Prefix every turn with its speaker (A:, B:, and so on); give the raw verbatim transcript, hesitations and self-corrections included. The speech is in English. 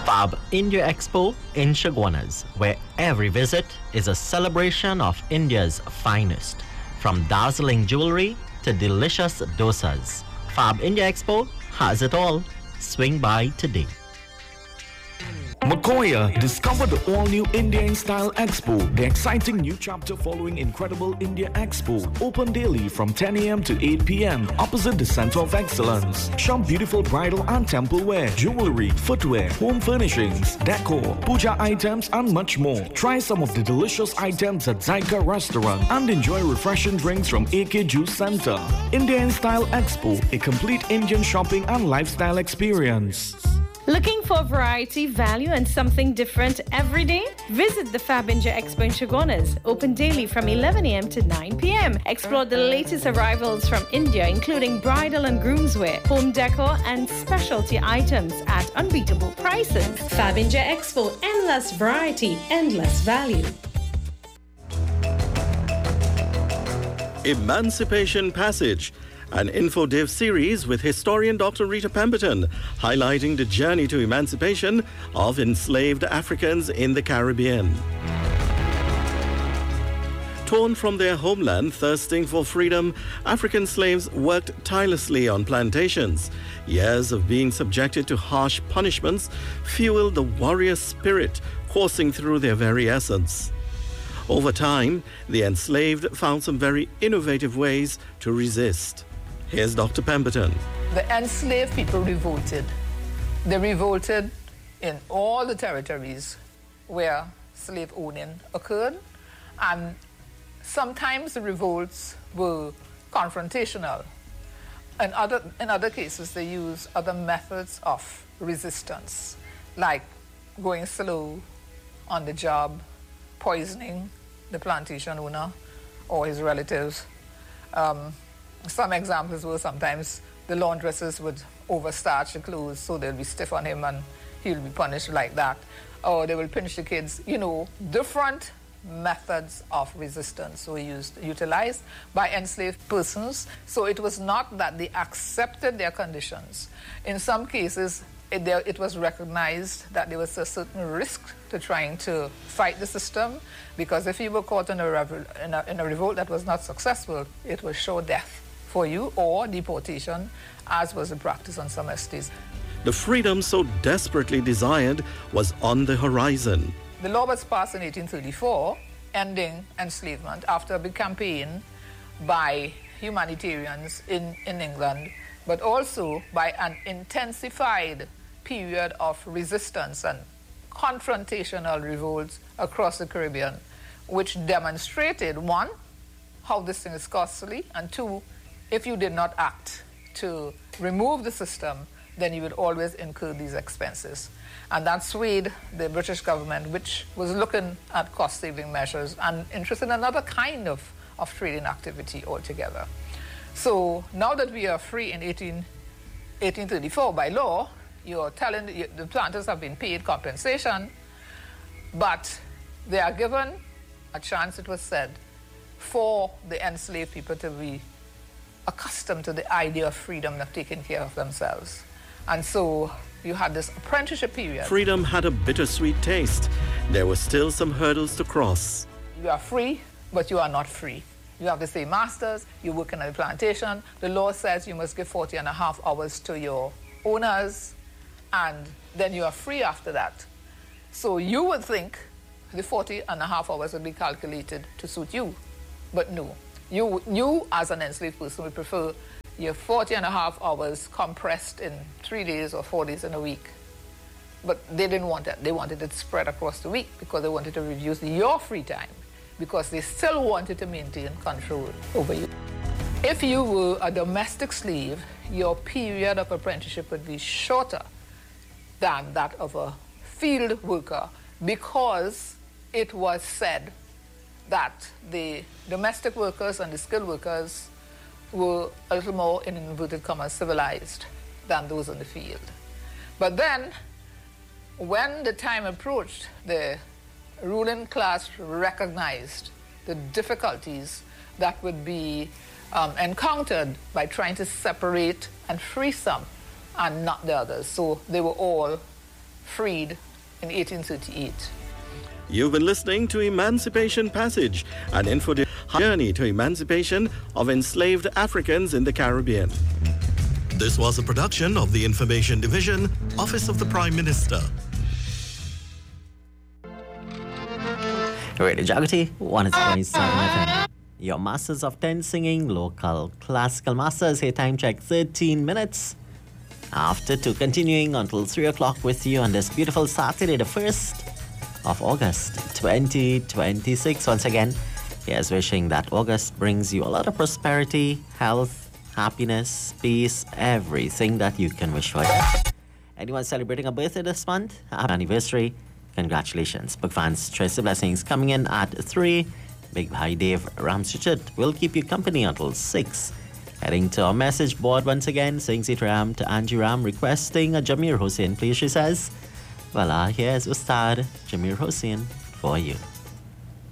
A: Fab India Expo in Chaguanas, where every visit is a celebration of India's finest, from dazzling jewelry to delicious dosas. Fab India Expo has it all. Swing by today.
B: Makoya, discover the all-new India in Style Expo, the exciting new chapter following Incredible India Expo. Open daily from ten a m to eight p m opposite the Center of Excellence. Shop beautiful bridal and temple wear, jewelry, footwear, home furnishings, decor, puja items, and much more. Try some of the delicious items at Zaika Restaurant and enjoy refreshing drinks from A K Juice Center. India in Style Expo, a complete Indian shopping and lifestyle experience.
C: Looking for variety, value, and something different every day? Visit the Fab India Expo in Chaguanas, open daily from eleven a m to nine p m Explore the latest arrivals from India, including bridal and groomswear, home decor, and specialty items at unbeatable prices. Fab India Expo, endless variety, endless value.
D: Emancipation Passage, an InfoDiv series with historian Doctor Rita Pemberton, highlighting the journey to emancipation of enslaved Africans in the Caribbean. Torn from their homeland, thirsting for freedom, African slaves worked tirelessly on plantations. Years of being subjected to harsh punishments fueled the warrior spirit coursing through their very essence. Over time, the enslaved found some very innovative ways to resist. Here's Doctor Pemberton.
E: The enslaved people revolted. They revolted in all the territories where slave owning occurred, and sometimes the revolts were confrontational. In other, in other cases, they used other methods of resistance, like going slow on the job, poisoning the plantation owner or his relatives. Um, Some examples were sometimes the laundresses would overstarch the clothes so they'll be stiff on him and he'll be punished like that. Or they will pinch the kids. You know, different methods of resistance were used, utilized by enslaved persons. So it was not that they accepted their conditions. In some cases, it, there, it was recognized that there was a certain risk to trying to fight the system, because if you were caught in a, revol in a, in a revolt that was not successful, it was sure death for you or deportation, as was the practice on some estates.
D: The freedom so desperately desired was on the horizon.
E: The law was passed in eighteen thirty-four, ending enslavement after a big campaign by humanitarians in, in England, but also by an intensified period of resistance and confrontational revolts across the Caribbean, which demonstrated, one, how this thing is costly, and two, if you did not act to remove the system, then you would always incur these expenses. And that swayed the British government, which was looking at cost-saving measures and interested in another kind of, of trading activity altogether. So now that we are free in eighteen thirty-four by law, you're telling the, the planters have been paid compensation, but they are given a chance, it was said, for the enslaved people to be accustomed to the idea of freedom of taking care of themselves. And so you had this apprenticeship period.
D: Freedom had a bittersweet taste. There were still some hurdles to cross.
E: You are free, but you are not free. You have the same masters, you're working at the plantation. The law says you must give forty and a half hours to your owners, and then you are free after that. So you would think the forty and a half hours would be calculated to suit you, but no. You, you as an enslaved person would prefer your forty and a half hours compressed in three days or four days in a week. But they didn't want it. They wanted it spread across the week because they wanted to reduce your free time, because they still wanted to maintain control over you. If you were a domestic slave, your period of apprenticeship would be shorter than that of a field worker, because it was said that the domestic workers and the skilled workers were a little more, in inverted commas, civilized than those in the field. But then, when the time approached, the ruling class recognized the difficulties that would be um, encountered by trying to separate and free some and not the others. So they were all freed in eighteen thirty-eight.
D: You've been listening to Emancipation Passage, an info journey to emancipation of enslaved Africans in the Caribbean. This was a production of the Information Division, Office of the Prime Minister.
A: Radio Jagati, one point seven F M. Your Masters of ten singing, local classical masters. Here time check thirteen minutes. After two, continuing until three o'clock with you on this beautiful Saturday, the first of August twenty twenty-six. Once again, here's wishing that August brings you a lot of prosperity, health, happiness, peace, everything that you can wish for. Anyone celebrating a birthday this month? Happy anniversary. Congratulations. Book fans, Tracy Blessings coming in at three. Big Bhai Dave Ramsuchit will keep you company until six. Heading to our message board once again, saying Sitaram to Angie Ram requesting a Jamir Hossain, please, she says. Voila, here's Ustad Jamir Hossain for you.